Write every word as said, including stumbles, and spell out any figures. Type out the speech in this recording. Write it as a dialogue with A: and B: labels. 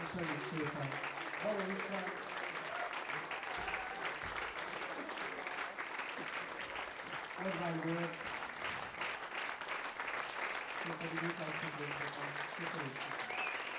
A: Köszönjük szépen! Balogh István! Orbán György! Én pedig után szépen. Köszönjük szépen!